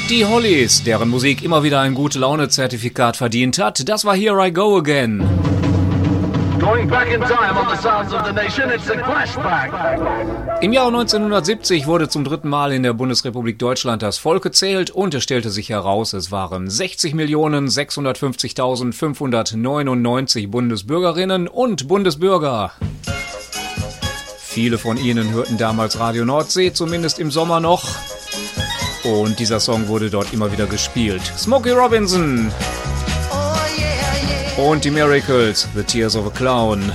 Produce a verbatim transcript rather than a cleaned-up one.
Die Hollies, deren Musik immer wieder ein Gute-Laune-Zertifikat verdient hat, das war Here I Go Again. Going back in time on the sounds of the nation, it's a flashback. Im Jahr neunzehnhundertsiebzig wurde zum dritten Mal in der Bundesrepublik Deutschland das Volk gezählt und es stellte sich heraus, es waren sechzig Millionen sechshundertfünfzigtausendfünfhundertneunundneunzig Bundesbürgerinnen und Bundesbürger. Viele von ihnen hörten damals Radio Nordsee, zumindest im Sommer noch. Und dieser Song wurde dort immer wieder gespielt. Smokey Robinson und die Miracles, The Tears of a Clown.